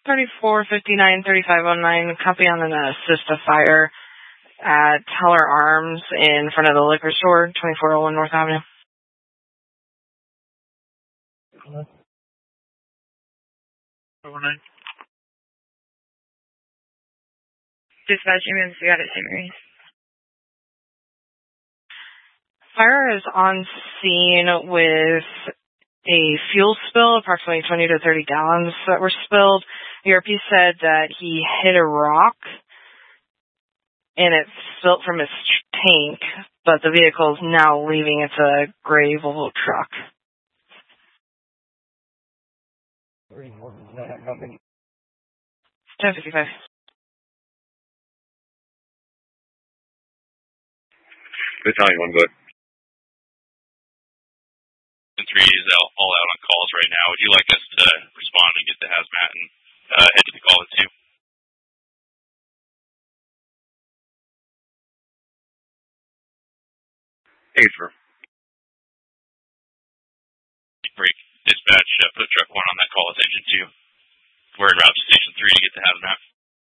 3459-3509, copy on an assist of fire at Teller Arms in front of the liquor store, 2401 North Avenue. Dispatch ambulance, we got it, St. Mary's. Fire is on scene with a fuel spill, approximately 20 to 30 gallons that were spilled. ERP said that he hit a rock and it spilt from his tank, but the vehicle is now leaving. It's a gray Volvo truck. 1055. Battalion 1, good. 3 is all out on calls right now. Would you like us to respond and get the hazmat and head to the call at 2? Hey, sir. Break. Dispatch, put truck 1 on that call at engine 2. We're en route to station 3 to get the hazmat.